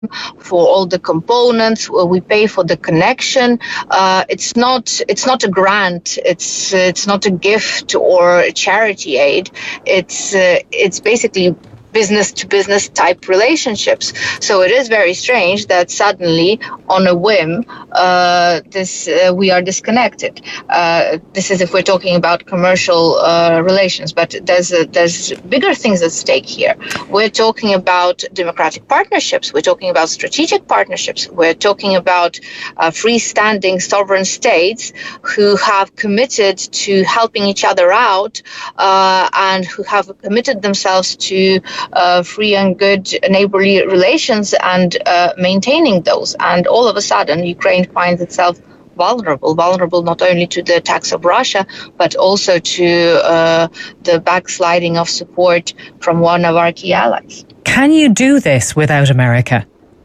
for all the components. We pay for the connection. It's not a grant. It's not a gift or a charity aid. It's basically business to business type relationships. So it is very strange that suddenly, on a whim, we are disconnected. This is if we're talking about commercial relations, but there's bigger things at stake here. We're talking about democratic partnerships. We're talking about strategic partnerships. We're talking about freestanding sovereign states who have committed to helping each other out and who have committed themselves to free and good neighborly relations and maintaining those. And all of a sudden, Ukraine finds itself vulnerable not only to the attacks of Russia, but also to the backsliding of support from one of our key allies. Can you do this without America?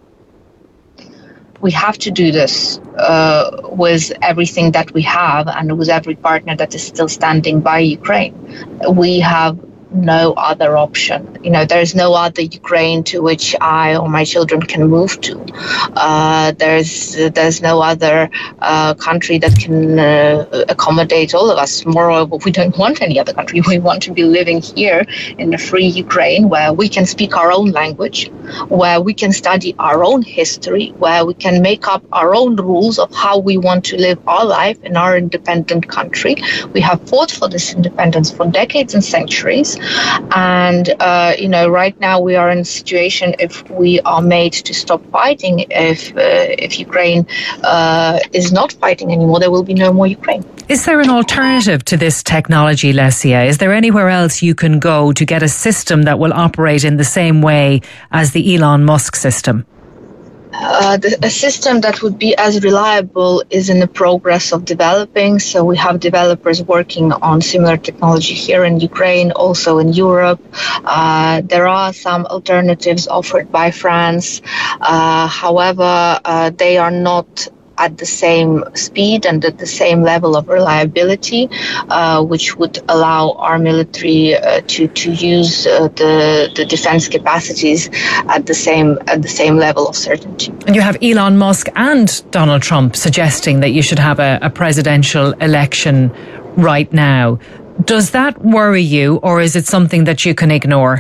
We have to do this with everything that we have and with every partner that is still standing by Ukraine. We have no other option. There is no other Ukraine to which I or my children can move to. There's no other country that can accommodate all of us. Moreover, we don't want any other country. We want to be living here in a free Ukraine where we can speak our own language, where we can study our own history, where we can make up our own rules of how we want to live our life in our independent country. We have fought for this independence for decades and centuries. And, right now we are in a situation, if we are made to stop fighting, if Ukraine is not fighting anymore, there will be no more Ukraine. Is there an alternative to this technology, Lesia? Is there anywhere else you can go to get a system that will operate in the same way as the Elon Musk system? A system that would be as reliable is in the progress of developing. So we have developers working on similar technology here in Ukraine, also in Europe. There are some alternatives offered by France. However, they are not at the same speed and at the same level of reliability, which would allow our military to use the defense capacities at the same level of certainty. And you have Elon Musk and Donald Trump suggesting that you should have a presidential election right now. Does that worry you, or is it something that you can ignore?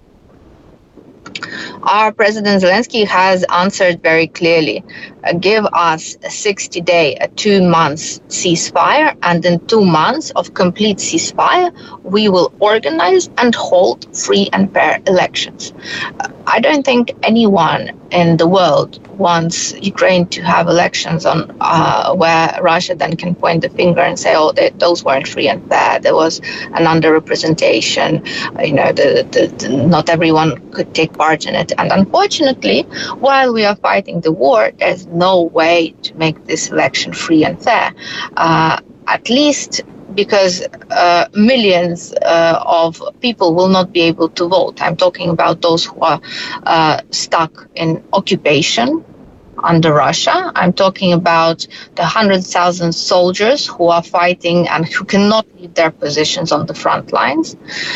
Our President Zelensky has answered very clearly. Give us a 60-day, a 2 months ceasefire, and in 2 months of complete ceasefire, we will organize and hold free and fair elections. I don't think anyone in the world wants Ukraine to have elections on where Russia then can point the finger and say, "Oh, those weren't free and fair. There was an underrepresentation. Not everyone could take part in it." And unfortunately, while we are fighting the war, there's no way to make this election free and fair. At least because millions of people will not be able to vote. I'm talking about those who are stuck in occupation under Russia. I'm talking about the 100,000 soldiers who are fighting and who cannot leave their positions on the front lines.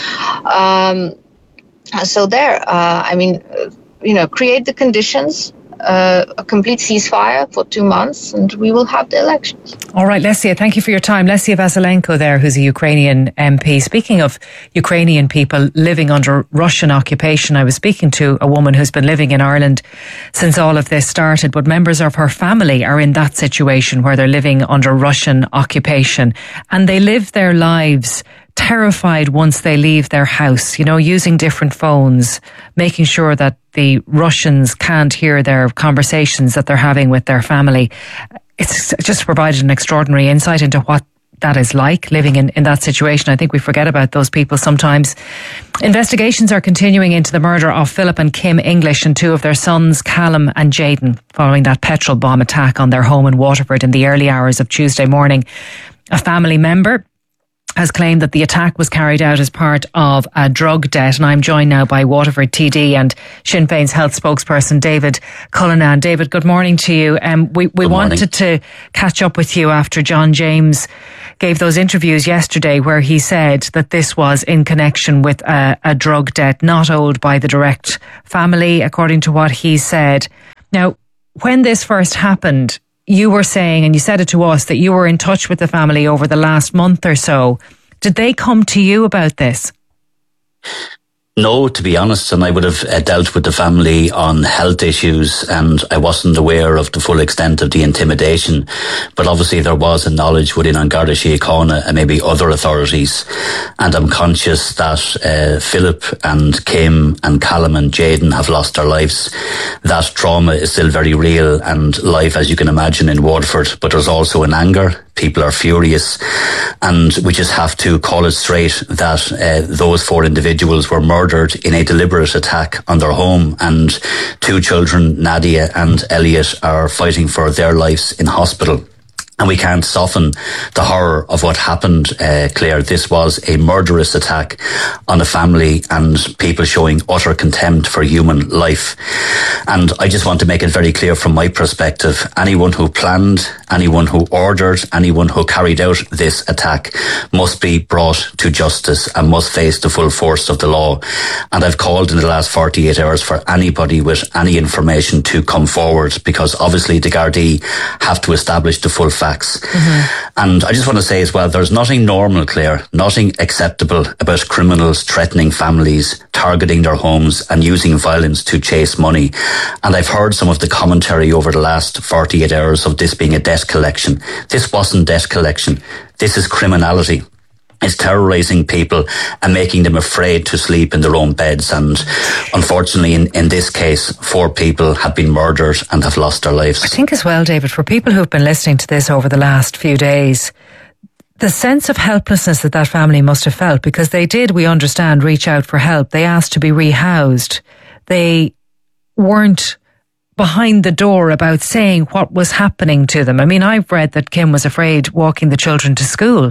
Create the conditions, a complete ceasefire for 2 months, and we will have the elections. All right, Lesia, thank you for your time. Lesia Vasylenko there, who's a Ukrainian MP. Speaking of Ukrainian people living under Russian occupation, I was speaking to a woman who's been living in Ireland since all of this started, but members of her family are in that situation where they're living under Russian occupation, and they live their lives terrified once they leave their house, using different phones, making sure that the Russians can't hear their conversations that they're having with their family. It's just provided an extraordinary insight into what that is like, living in that situation. I think we forget about those people sometimes. Investigations are continuing into the murder of Philip and Kim English and 2 of their sons, Callum and Jayden, following that petrol bomb attack on their home in Waterford in the early hours of Tuesday morning. A family member has claimed that the attack was carried out as part of a drug debt. And I'm joined now by Waterford TD and Sinn Féin's health spokesperson, David Cullinan. David, good morning to you. We wanted to catch up with you after John James gave those interviews yesterday where he said that this was in connection with a drug debt not owed by the direct family, according to what he said. Now, when this first happened, you were saying, and you said it to us, that you were in touch with the family over the last month or so. Did they come to you about this? No, to be honest, and I would have dealt with the family on health issues, and I wasn't aware of the full extent of the intimidation. But obviously there was a knowledge within An Garda Síochána and maybe other authorities. And I'm conscious that Philip and Kim and Callum and Jaden have lost their lives. That trauma is still very real and live, as you can imagine, in Waterford. But there's also an anger. People are furious, and we just have to call it straight that those 4 individuals were murdered in a deliberate attack on their home, and 2 children, Nadia and Elliot, are fighting for their lives in hospital. And we can't soften the horror of what happened, Claire. This was a murderous attack on a family and people showing utter contempt for human life. And I just want to make it very clear from my perspective, anyone who planned, anyone who ordered, anyone who carried out this attack must be brought to justice and must face the full force of the law. And I've called in the last 48 hours for anybody with any information to come forward, because obviously the Gardaí have to establish the full facts. And I just want to say as well, there's nothing normal, Claire, nothing acceptable about criminals threatening families, targeting their homes and using violence to chase money. And I've heard some of the commentary over the last 48 hours of this being a debt collection. This wasn't debt collection. This is criminality. It's terrorising people and making them afraid to sleep in their own beds. And unfortunately, in this case, 4 people have been murdered and have lost their lives. I think as well, David, for people who've been listening to this over the last few days, the sense of helplessness that family must have felt, because they did, we understand, reach out for help. They asked to be rehoused. They weren't behind the door about saying what was happening to them. I mean, I've read that Kim was afraid walking the children to school.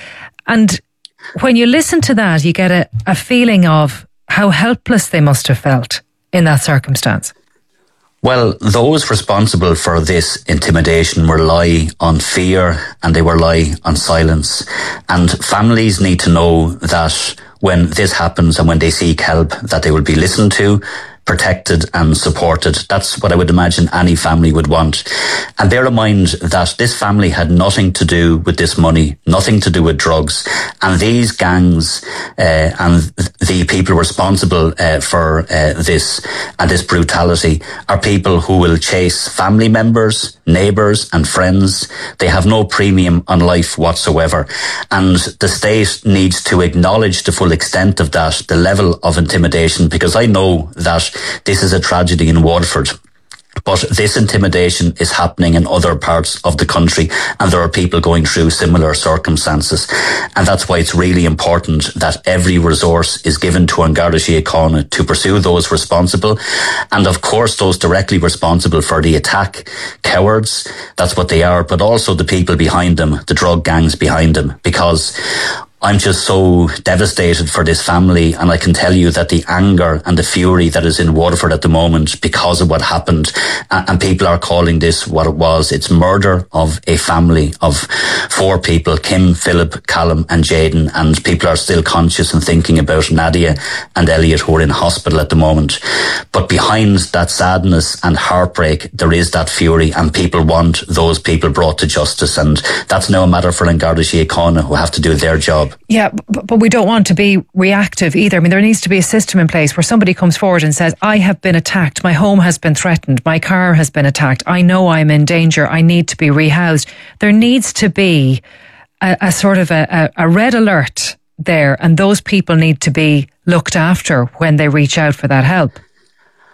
And when you listen to that, you get a feeling of how helpless they must have felt in that circumstance. Well, those responsible for this intimidation rely on fear and they rely on silence. And families need to know that when this happens and when they seek help, that they will be listened to, protected and supported. That's what I would imagine any family would want. And bear in mind that this family had nothing to do with this money, nothing to do with drugs. And these gangs and the people responsible for this and this brutality are people who will chase family members, neighbours and friends. They have no premium on life whatsoever. And the state needs to acknowledge the full extent of that, the level of intimidation, because I know that this is a tragedy in Waterford. But this intimidation is happening in other parts of the country, and there are people going through similar circumstances. And that's why it's really important that every resource is given to An Garda Síochána to pursue those responsible. And of course, those directly responsible for the attack, cowards, that's what they are, but also the people behind them, the drug gangs behind them, because I'm just so devastated for this family, and I can tell you that the anger and the fury that is in Waterford at the moment because of what happened, and people are calling this what it was. It's murder of a family of 4 people, Kim, Philip, Callum and Jaden, and people are still conscious and thinking about Nadia and Elliot, who are in hospital at the moment. But behind that sadness and heartbreak, there is that fury, and people want those people brought to justice, and that's now a matter for An Garda Síochána, who have to do their job. Yeah, but we don't want to be reactive either. I mean, there needs to be a system in place where somebody comes forward and says, I have been attacked, my home has been threatened, my car has been attacked, I know I'm in danger, I need to be rehoused. There needs to be a sort of a red alert there, and those people need to be looked after when they reach out for that help.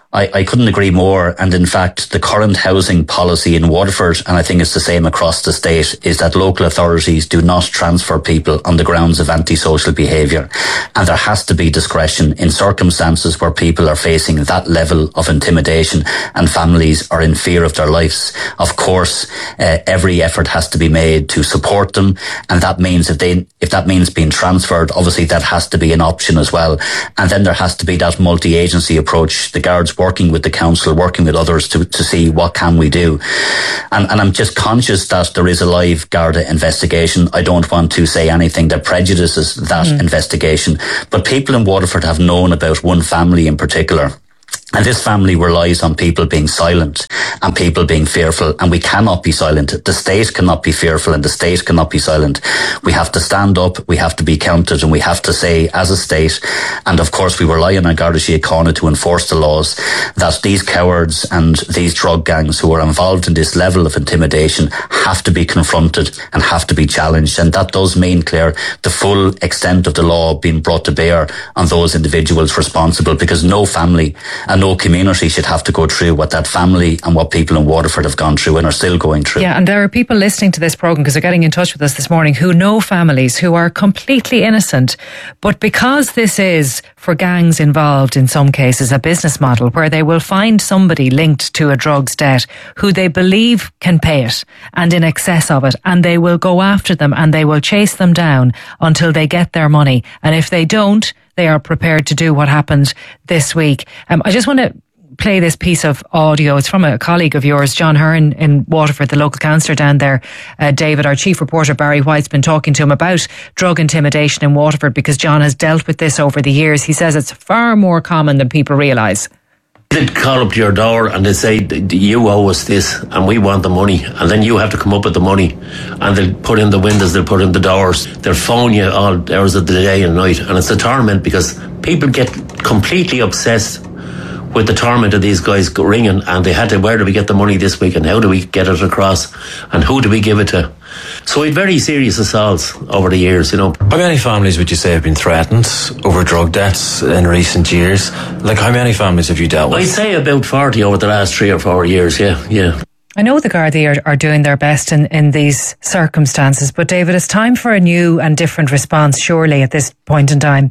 I couldn't agree more. And in fact, the current housing policy in Waterford, and I think it's the same across the state, is that local authorities do not transfer people on the grounds of antisocial behaviour. And there has to be discretion in circumstances where people are facing that level of intimidation and families are in fear of their lives. Of course, every effort has to be made to support them. And that means if that means being transferred, obviously that has to be an option as well. And then there has to be that multi-agency approach, the guards working with the council, working with others to see what can we do. And I'm just conscious that there is a live Garda investigation. I don't want to say anything that prejudices that investigation, but people in Waterford have known about one family in particular. And this family relies on people being silent and people being fearful, and we cannot be silent. The state cannot be fearful and the state cannot be silent. We have to stand up, we have to be counted, and we have to say as a state, and of course we rely on Garda Síochána to enforce the laws, that these cowards and these drug gangs who are involved in this level of intimidation have to be confronted and have to be challenged. And that does mean, Claire, the full extent of the law being brought to bear on those individuals responsible, because no family and no community should have to go through what that family and what people in Waterford have gone through and are still going through. Yeah, and there are people listening to this programme, because they're getting in touch with us this morning, who know families who are completely innocent, but because this is, for gangs involved in some cases, a business model where they will find somebody linked to a drugs debt who they believe can pay it and in excess of it, and they will go after them and they will chase them down until they get their money. And if they don't, they are prepared to do what happened this week. I just want to play this piece of audio. It's from a colleague of yours, John Hearn in Waterford, the local councillor down there. David, our chief reporter Barry White's been talking to him about drug intimidation in Waterford, because John has dealt with this over the years. He says it's far more common than people realise. They'd call up to your door and they'd say, you owe us this and we want the money, and then you have to come up with the money, and they'll put in the windows, they'll put in the doors, they'll phone you all hours of the day and night, and it's a torment because people get completely obsessed with the torment of these guys ringing, and they had to, where do we get the money this week and how do we get it across and who do we give it to? So we had very serious assaults over the years, you know. How many families would you say have been threatened over drug debts in recent years? Like, how many families have you dealt with? I'd say about 40 over the last 3 or 4 years, yeah. I know the Gardaí are doing their best in these circumstances, but David, it's time for a new and different response, surely, at this point in time.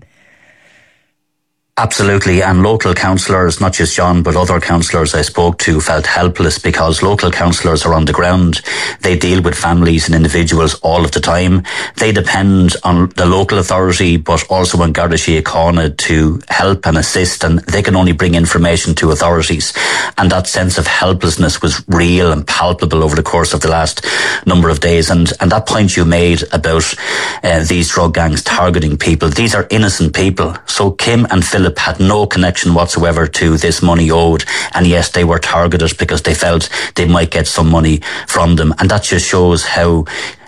Absolutely, and local councillors, not just John, but other councillors I spoke to, felt helpless because local councillors are on the ground. They deal with families and individuals all of the time. They depend on the local authority, but also on Garda Síochána to help and assist, and they can only bring information to authorities. And that sense of helplessness was real and palpable over the course of the last number of days. And that point you made about these drug gangs targeting people, these are innocent people. So Kim and Philip had no connection whatsoever to this money owed, and yes, they were targeted because they felt they might get some money from them. And that just shows how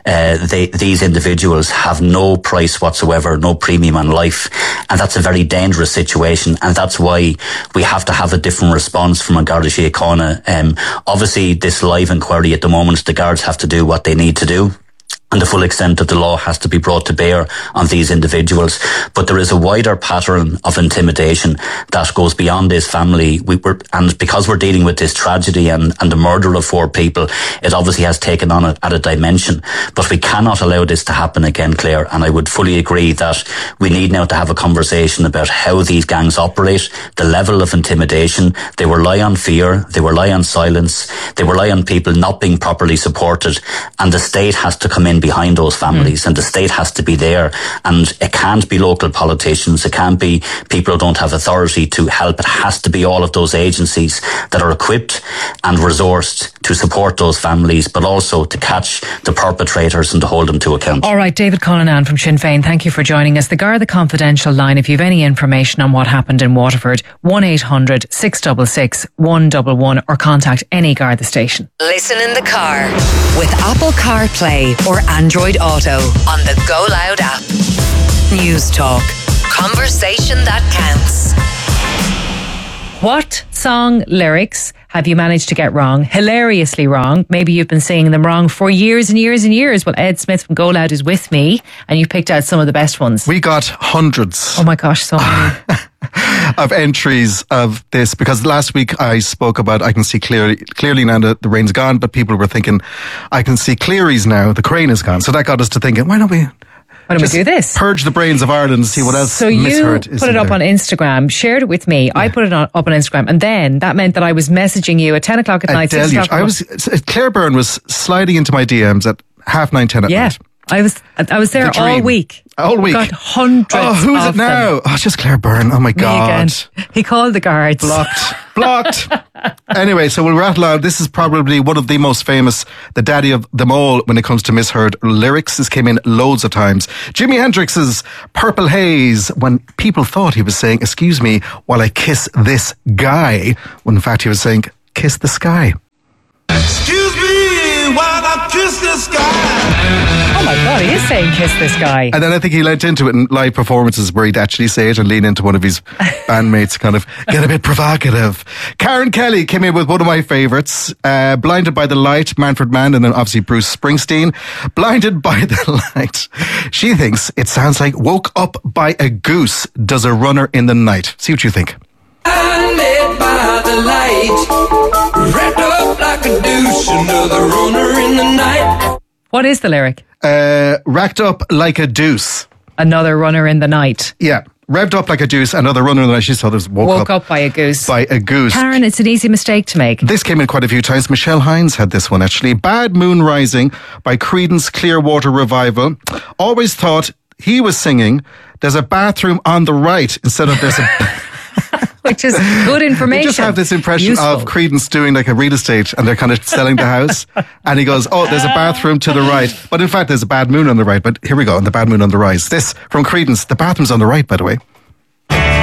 these individuals have no price whatsoever, no premium on life, and that's a very dangerous situation, and that's why we have to have a different response from Garda Síochána. Obviously, this live inquiry at the moment, the guards have to do what they need to do, and the full extent of the law has to be brought to bear on these individuals. But there is a wider pattern of intimidation that goes beyond this family. And because we're dealing with this tragedy and the murder of 4 people, it obviously has taken on at a dimension. But we cannot allow this to happen again, Claire. And I would fully agree that we need now to have a conversation about how these gangs operate, the level of intimidation. They rely on fear, they rely on silence, they rely on people not being properly supported, and the state has to come in behind those families, and the state has to be there, and it can't be local politicians, it can't be people who don't have authority to help. It has to be all of those agencies that are equipped and resourced to support those families, but also to catch the perpetrators and to hold them to account. All right, David Cullinan from Sinn Féin, thank you for joining us. The Garda Confidential line, if you have any information on what happened in Waterford, 1800 666 111, or contact any Garda station. Listen in the car with Apple CarPlay or Android Auto on the Go Loud app. News Talk. Conversation that counts. What song lyrics have you managed to get wrong? Hilariously wrong. Maybe you've been saying them wrong for years and years and years. Well, Ed Smith from Go Loud is with me, and you've picked out some of the best ones. We got hundreds. Oh my gosh, so many. Of entries of this, because last week I spoke about I can see clearly now that the rain's gone, but people were thinking I can see clearies now, the crane is gone. So that got us to thinking, why don't we do this? Purge the brains of Ireland and see what else so misheard you put it up there. on Instagram, shared it with me. Yeah. I put it up on Instagram, and then that meant that I was messaging you at 10 o'clock at night. 6 o'clock. Claire Byrne was sliding into my DMs at 9:30, 10 at night. I was there all week. All week. Got hundreds. Oh, who's of it now? them. Oh, it's just Claire Byrne. Oh my God. He called the guards. Blocked. Anyway, so we'll rattle on. This is probably one of the most famous, the daddy of them all when it comes to misheard lyrics. This came in loads of times. Jimi Hendrix's Purple Haze, when people thought he was saying, excuse me, while I kiss this guy, when in fact he was saying, kiss the sky. Excuse me while I kiss this guy. Oh my God, he is saying kiss this guy. And then I think he lent into it in live performances where he'd actually say it and lean into one of his bandmates, kind of get a bit provocative. Karen Kelly came in with one of my favourites, Blinded by the Light, Manfred Mann, and then obviously Bruce Springsteen. Blinded by the Light. She thinks it sounds like Woke Up by a Goose does a runner in the night. See what you think. I'm led by the light, wrapped up like a douche, another runner in the night. What is the lyric? Racked up like a deuce. Another runner in the night. Yeah. Revved up like a deuce, another runner in the night. She thought it was woke up by a goose. By a goose. Karen, it's an easy mistake to make. This came in quite a few times. Michelle Hines had this one actually. Bad Moon Rising by Creedence Clearwater Revival. Always thought he was singing, there's a bathroom on the right instead of there's a... Which is good information. You just have this impression of Creedence doing like a real estate and they're kind of selling the house. And he goes, oh, there's a bathroom to the right. But in fact, there's a bad moon on the right. But here we go, on the bad moon on the rise. This from Creedence. The bathroom's on the right, by the way.